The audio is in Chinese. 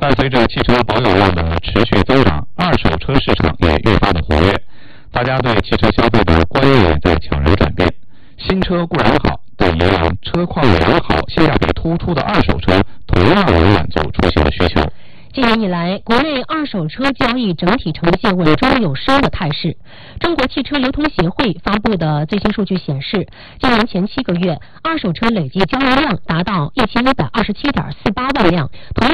伴随着汽车保有量的持续增长，二手车市场也越发的活跃，大家对汽车消费的观念也在悄然转变。新车固然好，但也有车况良好、性价比突出的二手车同样为满足出行的需求。 今年以来，国内二手车交易整体呈现稳中有升的态势。中国汽车流通协会发布的最新数据显示，今年前7个月，二手车累计交易量达到1127.48万辆，同